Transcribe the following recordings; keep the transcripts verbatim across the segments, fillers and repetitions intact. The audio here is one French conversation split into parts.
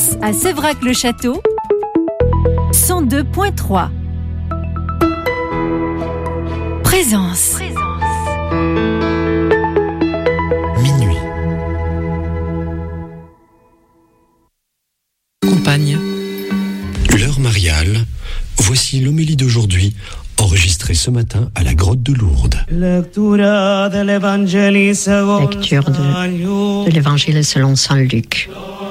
Présence à Séverac-le-Château, cent deux point trois. Présence. Minuit. Compagne. L'heure mariale. Voici l'homélie d'aujourd'hui, enregistrée ce matin à la grotte de Lourdes. Lecture de, de l'Évangile selon saint Luc.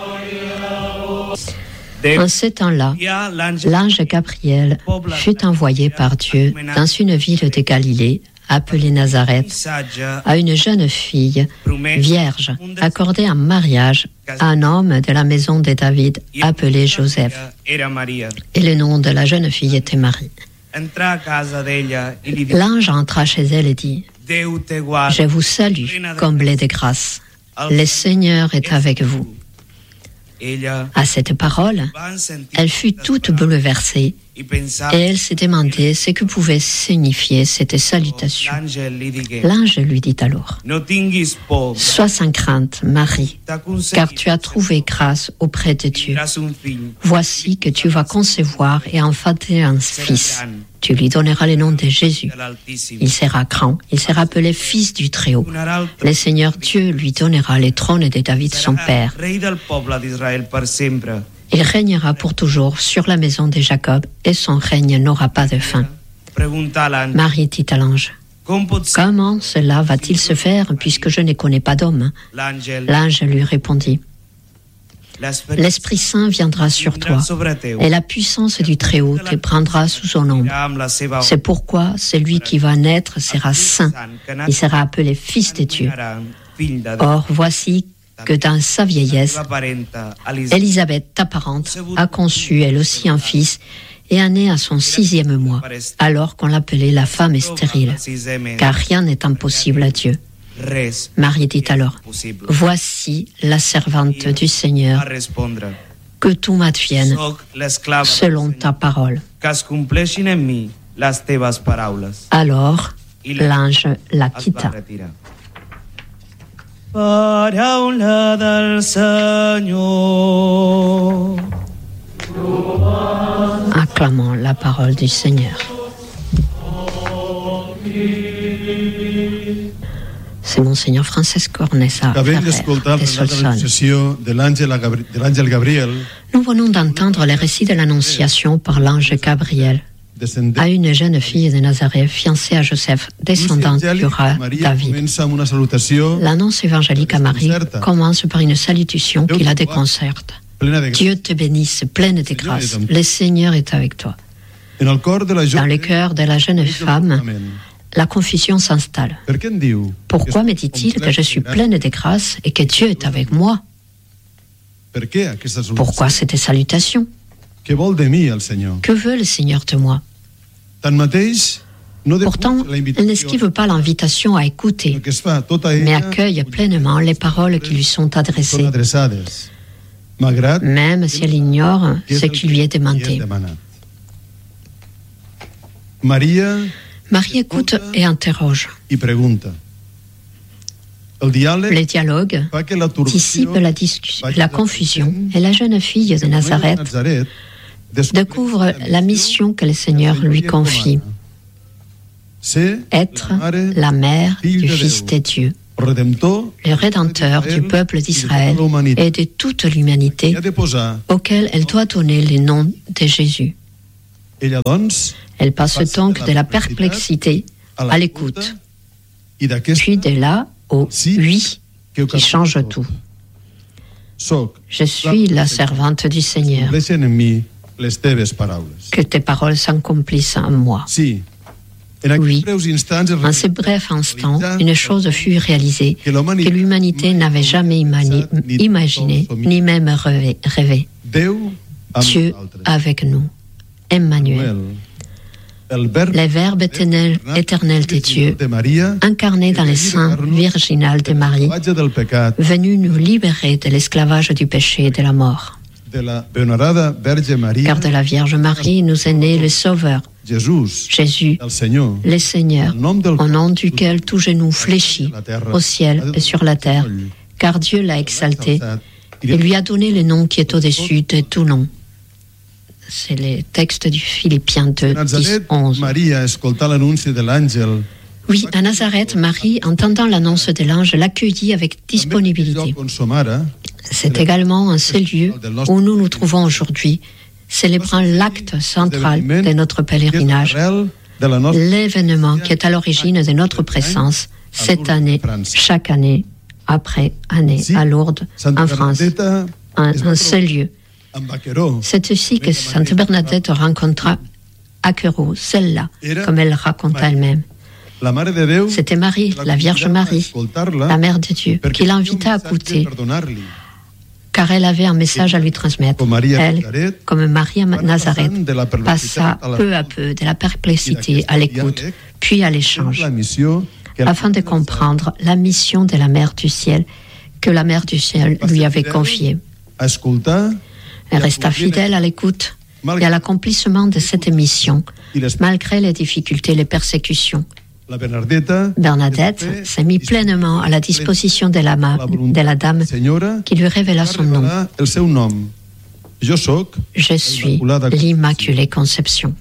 En ce temps-là, l'ange Gabriel fut envoyé par Dieu dans une ville de Galilée, appelée Nazareth, à une jeune fille, vierge, accordée en mariage à un homme de la maison de David, appelé Joseph. Et le nom de la jeune fille était Marie. L'ange entra chez elle et dit : « Je vous salue, comblée de grâce. Le Seigneur est avec vous. » À cette parole, elle fut toute bouleversée et elle se demandait ce que pouvait signifier cette salutation. L'ange lui dit alors : « Sois sans crainte, Marie, car tu as trouvé grâce auprès de Dieu. Voici que tu vas concevoir et enfanter un fils. Tu lui donneras le nom de Jésus. Il sera grand, il sera appelé Fils du Très-Haut. Le Seigneur Dieu lui donnera le trône de David son père. Il régnera pour toujours sur la maison de Jacob et son règne n'aura pas de fin. » Marie dit à l'ange : « Comment cela va-t-il se faire puisque je ne connais pas d'homme ? » L'ange lui répondit : « L'Esprit Saint viendra sur toi, et la puissance du Très-Haut te prendra sous son ombre. C'est pourquoi celui qui va naître sera saint, il sera appelé Fils de Dieu. Or, voici que dans sa vieillesse, Élisabeth, ta parente, a conçu elle aussi un fils, et est née à son sixième mois, alors qu'on l'appelait la femme stérile, car rien n'est impossible à Dieu. » Marie dit alors : « Voici la servante du Seigneur, que tout m'advienne selon ta parole. » Alors l'ange la quitta. Acclamons la parole du Seigneur. C'est Monseigneur Francesco Ornesa, frère de Solsone. Nous venons d'entendre le récit de l'Annonciation par l'ange Gabriel à une jeune fille de Nazareth, fiancée à Joseph, descendant du roi David. L'annonce évangélique à Marie commence par une salutation qui la déconcerte. Dieu te bénisse, pleine de grâce. Le Seigneur est avec toi. Dans le cœur de la jeune femme, la confusion s'installe. Pourquoi me dit-il que je suis pleine de grâce et que Dieu est avec moi ? Pourquoi cette salutation ? Que veut le Seigneur de moi ? Pourtant, il n'esquive pas l'invitation à écouter, mais accueille pleinement les paroles qui lui sont adressées, même si elle ignore ce qui lui est demandé. Marie écoute et interroge. Le dialogue dissipe la, discussion, la confusion et la jeune fille de Nazareth découvre la mission que le Seigneur lui confie. Être la mère du Fils de Dieu, le Rédempteur du peuple d'Israël et de toute l'humanité, auquel elle doit donner le nom de Jésus. Elle passe donc de la perplexité à l'écoute, puis de là au oui qui change tout. Je suis la servante du Seigneur. Que tes paroles s'accomplissent en moi. Oui, en ces brefs instants, une chose fut réalisée que l'humanité n'avait jamais imaginé, ni même rêvé. rêvé. Dieu avec nous, Emmanuel. Le Verbe éternel, éternel de Dieu, incarné dans le sein virginal de Marie, venu nous libérer de l'esclavage du péché et de la mort. Car de la Vierge Marie nous est né le Sauveur, Jésus, le Seigneur, au nom duquel tout genou fléchit au ciel et sur la terre, car Dieu l'a exalté Il lui a donné le nom qui est au-dessus de tout nom. C'est les textes du Philippiens deux, dix, onze. Oui, à Nazareth, Marie, entendant l'annonce de l'ange, l'accueillit avec disponibilité. C'est également un seul lieu où nous nous trouvons aujourd'hui, célébrant l'acte central de notre pèlerinage, l'événement qui est à l'origine de notre présence cette année, chaque année, après année, à Lourdes, en France, un, un seul lieu. C'est ici que Sainte Bernadette rencontra Aquerot, celle-là, comme elle raconte elle-même. C'était Marie, la Vierge Marie, la Mère de Dieu, qui l'invita à goûter, car elle avait un message à lui transmettre. Elle, comme Marie à Nazareth, passa peu à peu de la perplexité à l'écoute, puis à l'échange, afin de comprendre la mission de la Mère du Ciel que la Mère du Ciel lui avait confiée. Elle resta fidèle à l'écoute et à l'accomplissement de cette mission, malgré les difficultés et les persécutions. Bernadette s'est mise pleinement à la disposition de la, de la dame qui lui révéla son nom. Je suis l'Immaculée Conception.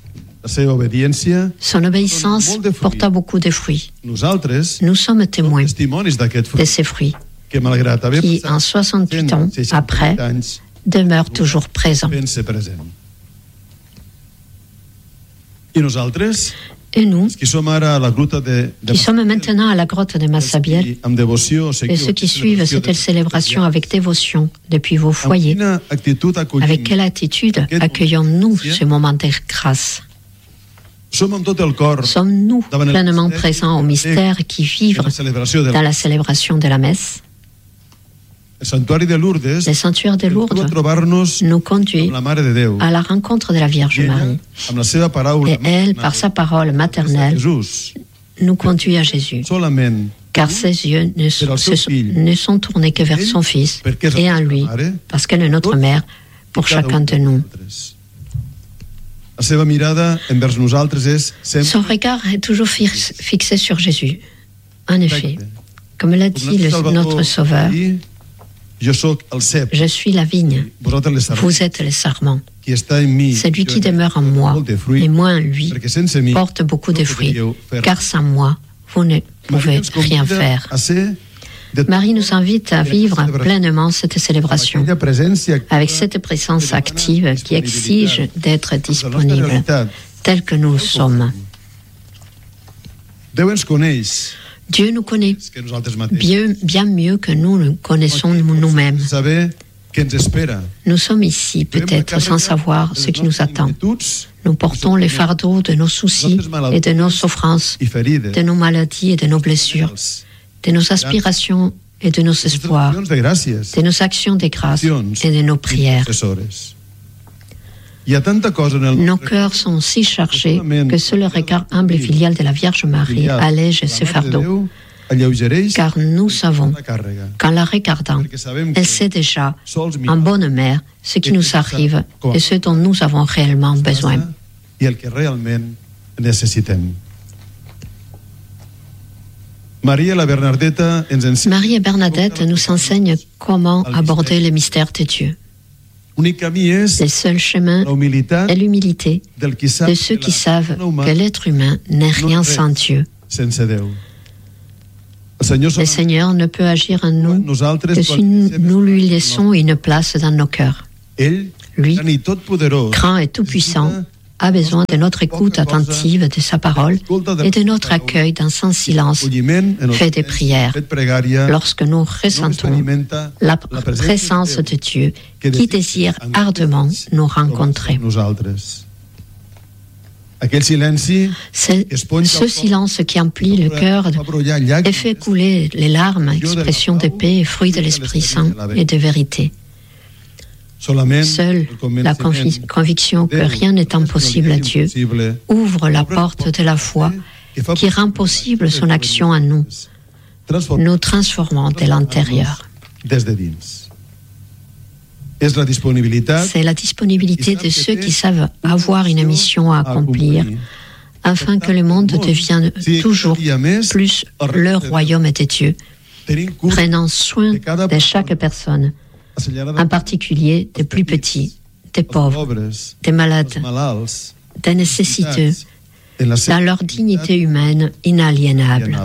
Son obéissance porta beaucoup de fruits. Nous sommes témoins de ces fruits qui, en soixante-huit ans après, demeurent toujours présents. Et nous, qui sommes maintenant à la grotte de Massabielle, et ceux qui suivent cette célébration avec dévotion depuis vos foyers, avec quelle attitude accueillons-nous ce moment de grâce? Sommes-nous pleinement présents au mystère qui vivent dans la célébration de la messe? Le sanctuaire de Lourdes nous conduit à la rencontre de la Vierge Marie. Et elle, par sa parole maternelle, nous conduit à Jésus. Car ses yeux ne, se, ne sont tournés que vers son Fils et en lui, parce qu'elle est notre mère pour chacun de nous. Son regard est toujours fixé sur Jésus. En effet, comme l'a dit le, notre Sauveur, je suis la vigne, vous êtes les sarments. Celui qui demeure en moi et moi en lui porte beaucoup de fruits, car sans moi, vous ne pouvez rien faire. Marie nous invite à vivre pleinement cette célébration, avec cette présence active qui exige d'être disponible, tel que nous sommes. Dieu nous connaît bien, bien mieux que nous le connaissons nous-mêmes. Nous sommes ici peut-être sans savoir ce qui nous attend. Nous portons les fardeaux de nos soucis et de nos souffrances, de nos maladies et de nos blessures, de nos aspirations et de nos espoirs, de nos actions de grâce et de nos prières. Nos cœurs sont si chargés que seul le regard humble et filial de la Vierge Marie allège ce fardeau, car nous savons qu'en la regardant, elle sait déjà, en bonne mère, ce qui nous arrive et ce dont nous avons réellement besoin. Marie et Bernadette nous enseignent comment aborder le mystère de Dieu. Le seul chemin est l'humilité de ceux qui savent que l'être humain n'est rien sans Dieu. Le Seigneur ne peut agir en nous que si nous lui laissons une place dans nos cœurs. Lui, grand et tout-puissant, a besoin de notre écoute attentive de sa parole et de notre accueil dans son silence fait de prières lorsque nous ressentons la présence de Dieu qui désire ardemment nous rencontrer. C'est ce silence qui emplit le cœur et fait couler les larmes, expression de paix et fruit de l'Esprit Saint et de vérité. Seule la convi- conviction que rien n'est impossible à Dieu ouvre la porte de la foi qui rend possible son action en nous, nous transformant de l'intérieur. C'est la disponibilité de ceux qui savent avoir une mission à accomplir afin que le monde devienne toujours plus le royaume de Dieu, prenant soin de chaque personne, en particulier des plus petits, des pauvres, des malades, des nécessiteux, dans leur dignité humaine inaliénable.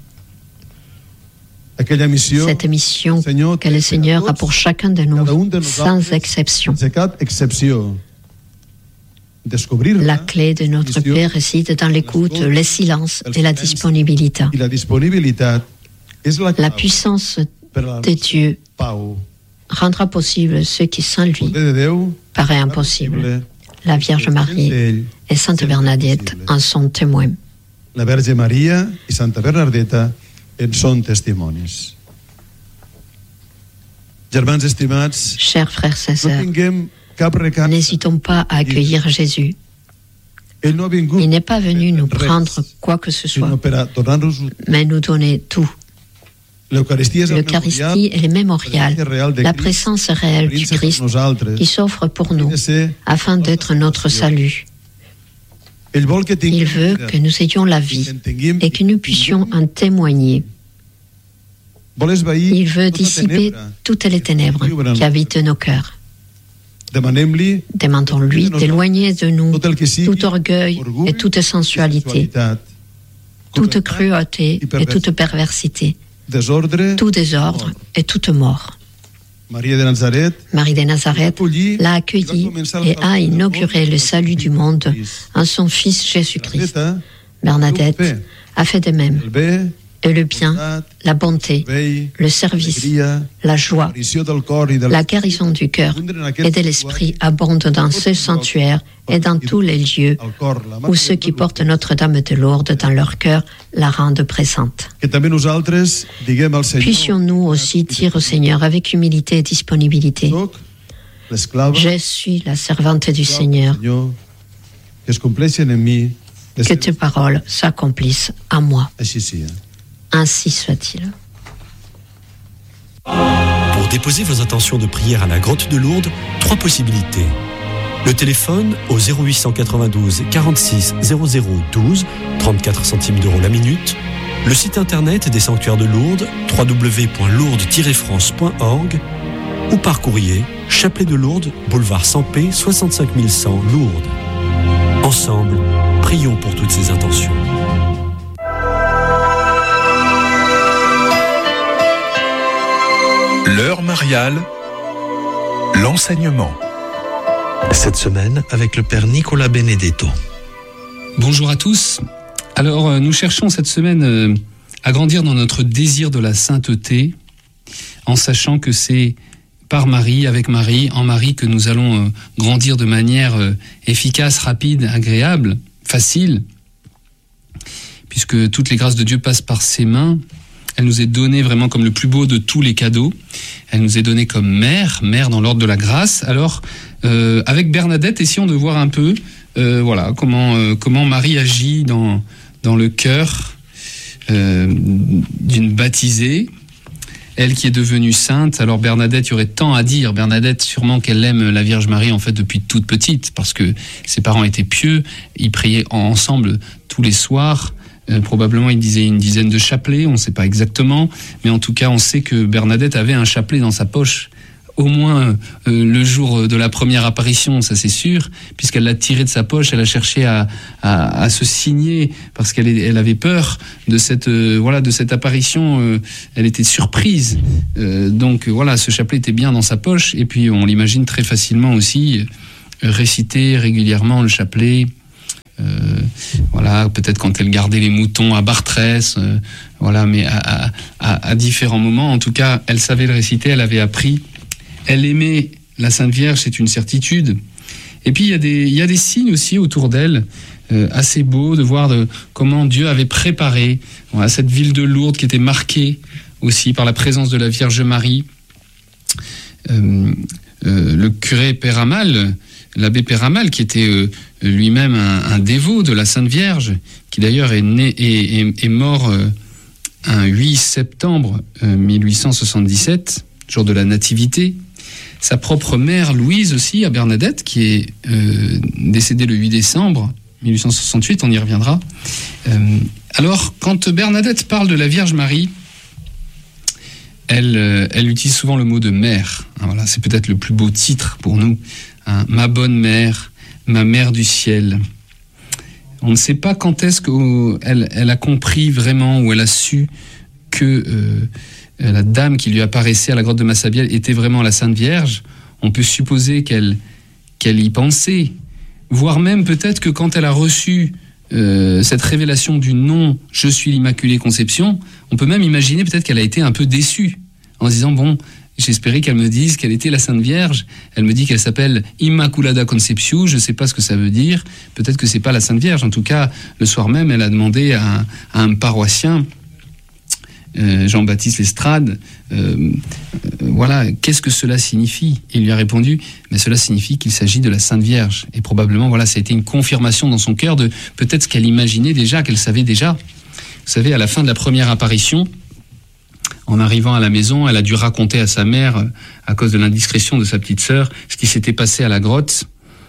Cette mission que le Seigneur a pour chacun de nous, sans exception. La clé de notre paix réside dans l'écoute, le silence et la disponibilité. La puissance de Dieu rendra possible ce qui sans lui paraît impossible. La Vierge Marie et Sainte Bernadette en sont témoins. La Vierge Maria et Santa Bernadetta en sont testimonis. Germans estimats, chers frères et sœurs, n'hésitons pas à accueillir Jésus. Il n'est pas venu nous prendre quoi que ce soit, mais nous donner tout. L'Eucharistie est le mémorial, la présence réelle du Christ qui s'offre pour nous afin d'être notre salut. Il veut que nous ayons la vie et que nous puissions en témoigner. Il veut dissiper toutes les ténèbres qui habitent nos cœurs. Demandons-lui d'éloigner de nous tout orgueil et toute sensualité, toute cruauté et toute perversité, tout désordre et toute mort. Marie de Nazareth l'a accueilli et a inauguré le salut du monde en son Fils Jésus-Christ. Bernadette a fait de même. Et le bien, la bonté, le service, la joie, la guérison du cœur et de l'esprit abondent dans ce sanctuaire et dans tous les lieux où ceux qui portent Notre-Dame de Lourdes dans leur cœur la rendent présente. Puissions-nous aussi dire au Seigneur avec humilité et disponibilité: je suis la servante du Seigneur. Que tes paroles s'accomplissent à moi. Ainsi soit-il. Pour déposer vos intentions de prière à la grotte de Lourdes, trois possibilités. Le téléphone au zéro huit cent quatre-vingt-douze quarante-six zéro zéro douze, trente-quatre centimes d'euros la minute. Le site internet des sanctuaires de Lourdes, w w w point lourdes tiret france point org, ou par courrier, Chapelet de Lourdes, boulevard Sampé, soixante-cinq mille cent, Lourdes. Ensemble, prions pour toutes ces intentions. L'heure mariale, l'enseignement. Cette semaine, avec le Père Nicolas Benedetto. Bonjour à tous. Alors, nous cherchons cette semaine à grandir dans notre désir de la sainteté, en sachant que c'est par Marie, avec Marie, en Marie, que nous allons grandir de manière efficace, rapide, agréable, facile, puisque toutes les grâces de Dieu passent par ses mains. Elle nous est donnée vraiment comme le plus beau de tous les cadeaux. Elle nous est donnée comme mère, mère dans l'ordre de la grâce. Alors, euh, avec Bernadette, essayons de voir un peu, euh, voilà, comment euh, comment Marie agit dans dans le cœur euh, d'une baptisée, elle qui est devenue sainte. Alors Bernadette, il y aurait tant à dire. Bernadette, sûrement qu'elle aime la Vierge Marie en fait depuis toute petite, parce que ses parents étaient pieux, ils priaient ensemble tous les soirs. Euh, probablement il disait une dizaine de chapelets, on ne sait pas exactement, mais en tout cas on sait que Bernadette avait un chapelet dans sa poche, au moins euh, le jour de la première apparition, ça c'est sûr, puisqu'elle l'a tiré de sa poche, elle a cherché à, à, à se signer, parce qu'elle elle avait peur de cette, euh, voilà, de cette apparition, euh, elle était surprise, euh, donc euh, voilà, ce chapelet était bien dans sa poche, et puis on l'imagine très facilement aussi euh, réciter régulièrement le chapelet. Euh, voilà, peut-être quand elle gardait les moutons à Bartrès, euh, voilà, mais à, à, à différents moments. En tout cas, elle savait le réciter, elle avait appris. Elle aimait la Sainte Vierge, c'est une certitude. Et puis il y a des, il y a des signes aussi autour d'elle, euh, assez beaux de voir de, comment Dieu avait préparé voilà, cette ville de Lourdes qui était marquée aussi par la présence de la Vierge Marie. Euh, euh, le curé Péramal, l'abbé Péramal, qui était euh, lui-même un, un dévot de la Sainte Vierge, qui d'ailleurs est, né, est, est, est mort euh, un huit septembre euh, mille huit cent soixante-dix-sept, jour de la Nativité. Sa propre mère Louise aussi, à Bernadette, qui est euh, décédée le huit décembre mille huit cent soixante-huit, on y reviendra. Euh, alors, quand Bernadette parle de la Vierge Marie, elle, euh, elle utilise souvent le mot de mère. Hein, voilà, c'est peut-être le plus beau titre pour nous. Hein, ma bonne mère, ma mère du ciel. On ne sait pas quand est-ce qu'elle elle a compris vraiment, ou elle a su que euh, la dame qui lui apparaissait à la grotte de Massabielle était vraiment la Sainte Vierge. On peut supposer qu'elle, qu'elle y pensait, voire même peut-être que quand elle a reçu euh, cette révélation du nom « Je suis l'Immaculée Conception », on peut même imaginer peut-être qu'elle a été un peu déçue, en se disant « Bon, j'espérais qu'elle me dise qu'elle était la Sainte Vierge. Elle me dit qu'elle s'appelle Immaculada Conception. Je ne sais pas ce que ça veut dire. Peut-être que c'est pas la Sainte Vierge. En tout cas, le soir même, elle a demandé à un, à un paroissien, euh, Jean-Baptiste Lestrade, euh, euh, voilà, qu'est-ce que cela signifie ? Il lui a répondu, mais cela signifie qu'il s'agit de la Sainte Vierge. Et probablement, voilà, ça a été une confirmation dans son cœur de peut-être ce qu'elle imaginait déjà, qu'elle savait déjà. Vous savez, à la fin de la première apparition, en arrivant à la maison, elle a dû raconter à sa mère, à cause de l'indiscrétion de sa petite sœur, ce qui s'était passé à la grotte.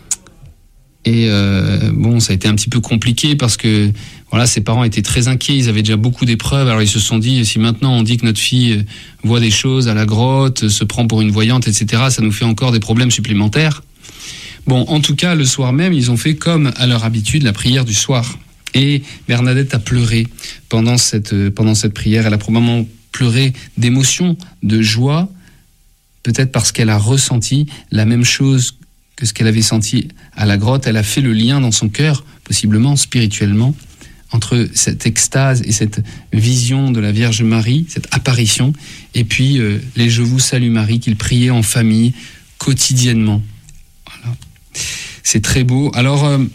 Et euh, bon, ça a été un petit peu compliqué parce que voilà, ses parents étaient très inquiets, ils avaient déjà beaucoup d'épreuves. Alors ils se sont dit, si maintenant on dit que notre fille voit des choses à la grotte, se prend pour une voyante, et cetera, ça nous fait encore des problèmes supplémentaires. Bon, en tout cas, le soir même, ils ont fait comme à leur habitude la prière du soir. Et Bernadette a pleuré pendant cette, pendant cette prière. Elle a probablement pleuré d'émotion, de joie, peut-être parce qu'elle a ressenti la même chose que ce qu'elle avait senti à la grotte. Elle a fait le lien dans son cœur, possiblement spirituellement, entre cette extase et cette vision de la Vierge Marie, cette apparition, et puis euh, les « Je vous salue Marie » qu'il priait en famille quotidiennement. Voilà. C'est très beau. Alors, euh,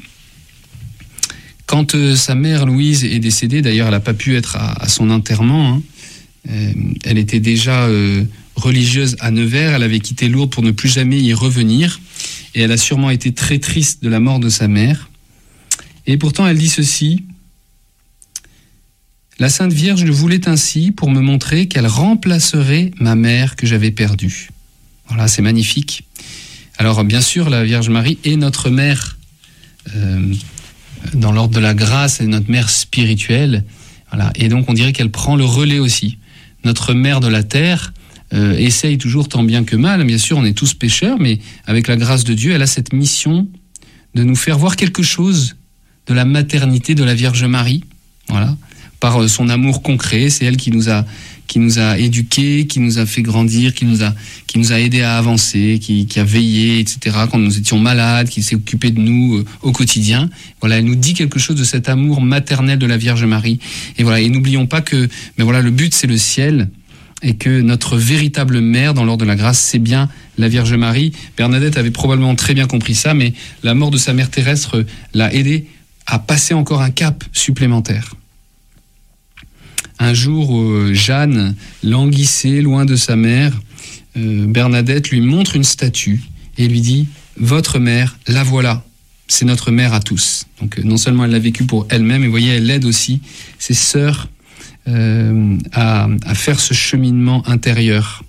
quand euh, sa mère Louise est décédée, d'ailleurs elle n'a pas pu être à, à son enterrement, hein, Euh, elle était déjà euh, religieuse à Nevers, elle avait quitté Lourdes pour ne plus jamais y revenir, et elle a sûrement été très triste de la mort de sa mère. Et pourtant elle dit ceci: la Sainte Vierge le voulait ainsi pour me montrer qu'elle remplacerait ma mère que j'avais perdue. Voilà, c'est magnifique. Alors bien sûr, la Vierge Marie est notre mère euh, dans l'ordre de la grâce, elle est notre mère spirituelle. Voilà. Et donc on dirait qu'elle prend le relais aussi. Notre mère de la terre euh, essaye toujours tant bien que mal, bien sûr on est tous pécheurs, mais avec la grâce de Dieu, elle a cette mission de nous faire voir quelque chose de la maternité de la Vierge Marie, voilà, par son amour concret. C'est elle qui nous a, qui nous a éduqués, qui nous a fait grandir, qui nous a, qui nous a aidés à avancer, qui, qui a veillé, et cetera, quand nous étions malades, qui s'est occupé de nous euh, au quotidien. Voilà, elle nous dit quelque chose de cet amour maternel de la Vierge Marie. Et voilà, et n'oublions pas que, mais voilà, le but c'est le ciel, et que notre véritable mère dans l'ordre de la grâce, c'est bien la Vierge Marie. Bernadette avait probablement très bien compris ça, mais la mort de sa mère terrestre l'a aidée à passer encore un cap supplémentaire. Un jour, euh, Jeanne languissait loin de sa mère. Euh, Bernadette lui montre une statue et lui dit « Votre mère, la voilà, c'est notre mère à tous ». Donc euh, non seulement elle l'a vécu pour elle-même, mais vous voyez, elle aide aussi ses sœurs euh, à, à faire ce cheminement intérieur.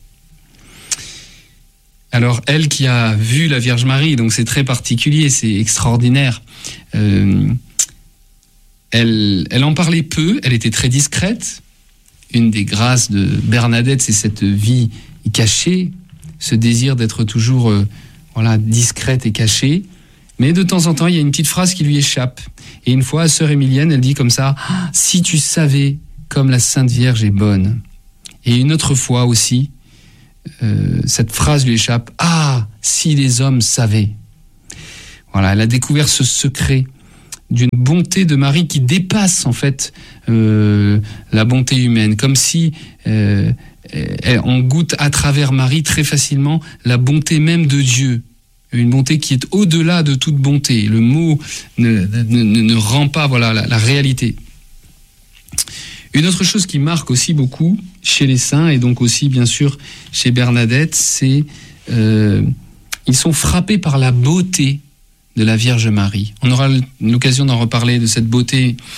Alors elle qui a vu la Vierge Marie, donc c'est très particulier, c'est extraordinaire. Euh, Elle, elle en parlait peu, elle était très discrète. Une des grâces de Bernadette, c'est cette vie cachée, ce désir d'être toujours euh, voilà, discrète et cachée. Mais de temps en temps, il y a une petite phrase qui lui échappe. Et une fois, sœur Émilienne, elle dit comme ça, ah, « Si tu savais comme la Sainte Vierge est bonne ». Et une autre fois aussi, euh, cette phrase lui échappe, « Ah, si les hommes savaient ». Voilà, elle a découvert ce secret d'une bonté de Marie qui dépasse en fait euh, la bonté humaine, comme si euh, on goûte à travers Marie très facilement la bonté même de Dieu, une bonté qui est au-delà de toute bonté. Le mot ne, ne, ne rend pas voilà la, la réalité. Une autre chose qui marque aussi beaucoup chez les saints, et donc aussi bien sûr chez Bernadette, c'est euh, ils sont frappés par la beauté de la Vierge Marie. On aura l'occasion d'en reparler de cette beauté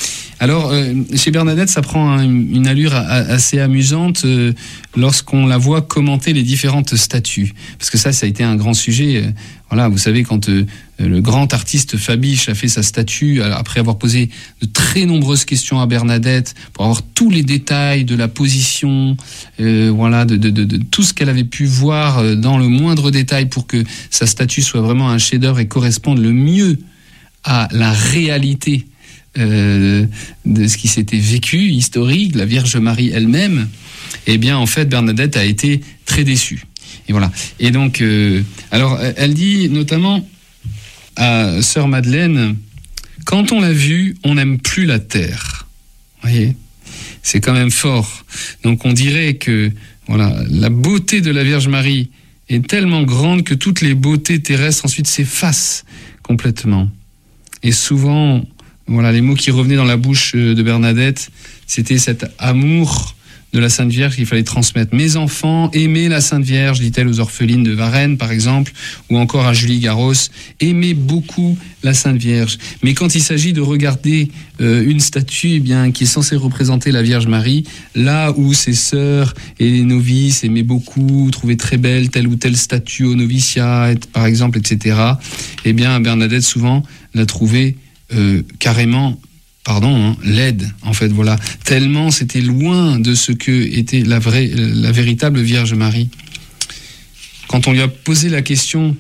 Alors, euh, chez Bernadette, ça prend un, une allure a, assez amusante euh, lorsqu'on la voit commenter les différentes statues. Parce que ça, ça a été un grand sujet. Euh, voilà, vous savez, quand euh, le grand artiste Fabiche a fait sa statue, après avoir posé de très nombreuses questions à Bernadette, pour avoir tous les détails de la position, euh, voilà, de, de, de, de tout ce qu'elle avait pu voir dans le moindre détail pour que sa statue soit vraiment un chef-d'œuvre et corresponde le mieux à la réalité euh, de ce qui s'était vécu, historique, la Vierge Marie elle-même. Eh bien, en fait, Bernadette a été très déçue. Et voilà. Et donc, euh, alors, elle dit notamment à Sœur Madeleine, quand on l'a vue, on n'aime plus la terre. Vous voyez, c'est quand même fort. Donc, on dirait que voilà, la beauté de la Vierge Marie est tellement grande que toutes les beautés terrestres ensuite s'effacent complètement. Et souvent, voilà, les mots qui revenaient dans la bouche de Bernadette, c'était cet amour de la Sainte Vierge qu'il fallait transmettre. Mes enfants, aimez la Sainte Vierge, dit-elle aux orphelines de Varennes, par exemple, ou encore à Julie Garros, aimez beaucoup la Sainte Vierge. Mais quand il s'agit de regarder euh, une statue, eh bien, qui est censée représenter la Vierge Marie, là où ses sœurs et les novices aimaient beaucoup, trouvaient très belle telle ou telle statue au noviciat, par exemple, et cetera, eh bien, Bernadette, souvent, l'a trouvée euh, carrément pardon, hein, laide, en fait, voilà. Tellement c'était loin de ce que était la vraie, la véritable Vierge Marie. Quand on lui a posé la question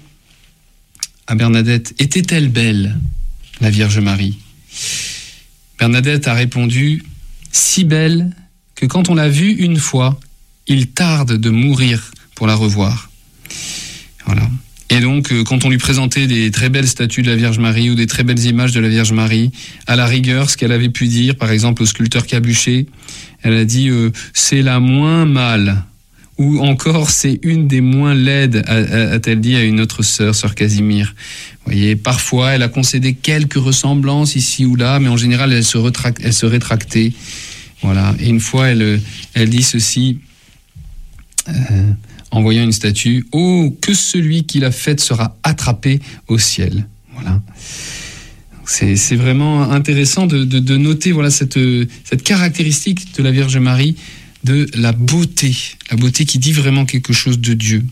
à Bernadette, était-elle belle, la Vierge Marie? Bernadette a répondu, si belle que quand on l'a vue une fois, il tarde de mourir pour la revoir. Voilà. Et donc, quand on lui présentait des très belles statues de la Vierge Marie ou des très belles images de la Vierge Marie, à la rigueur, ce qu'elle avait pu dire, par exemple au sculpteur Cabuchet, elle a dit euh, « c'est la moins mâle » ou encore « c'est une des moins laides », a-t-elle dit à une autre sœur, sœur Casimir. Vous voyez, parfois, elle a concédé quelques ressemblances ici ou là, mais en général, elle se, retrac- elle se rétractait. Voilà. Et une fois, elle, elle dit ceci... Euh, en voyant une statue, « Oh, que celui qui l'a faite sera attrapé au ciel. » Voilà. C'est, c'est vraiment intéressant de, de, de noter voilà, cette, cette caractéristique de la Vierge Marie, de la beauté. La beauté qui dit vraiment quelque chose de Dieu.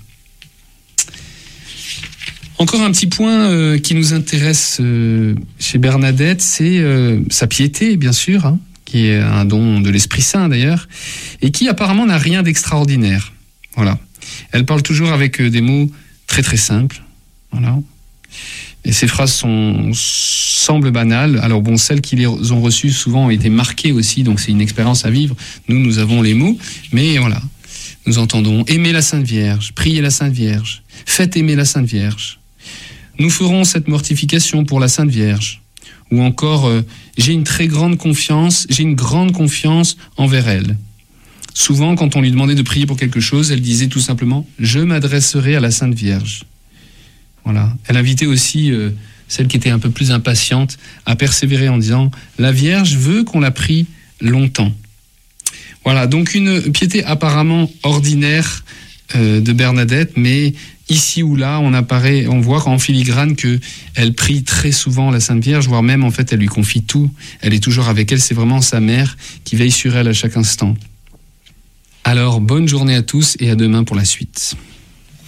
Encore un petit point euh, qui nous intéresse euh, chez Bernadette, c'est euh, sa piété, bien sûr, hein, qui est un don de l'Esprit Saint d'ailleurs, et qui apparemment n'a rien d'extraordinaire. Voilà. Elle parle toujours avec des mots très très simples, voilà. Et ces phrases sont, semblent banales. Alors bon, celles qui les ont reçues souvent ont été marquées aussi, donc c'est une expérience à vivre. Nous, nous avons les mots, mais voilà, nous entendons « Aimez la Sainte Vierge, priez la Sainte Vierge, faites aimer la Sainte Vierge. Nous ferons cette mortification pour la Sainte Vierge. » Ou encore euh, « J'ai une très grande confiance, j'ai une grande confiance envers elle. » Souvent, quand on lui demandait de prier pour quelque chose, elle disait tout simplement « Je m'adresserai à la Sainte Vierge ». Voilà. Elle invitait aussi euh, celle qui était un peu plus impatiente à persévérer en disant « La Vierge veut qu'on la prie longtemps ». Voilà, donc une piété apparemment ordinaire euh, de Bernadette, mais ici ou là, on apparaît, on voit en filigrane que elle prie très souvent la Sainte Vierge, voire même en fait, elle lui confie tout. Elle est toujours avec elle, c'est vraiment sa mère qui veille sur elle à chaque instant. Alors, bonne journée à tous et à demain pour la suite.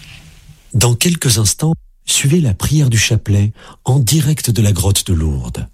Dans quelques instants, suivez la prière du chapelet en direct de la grotte de Lourdes.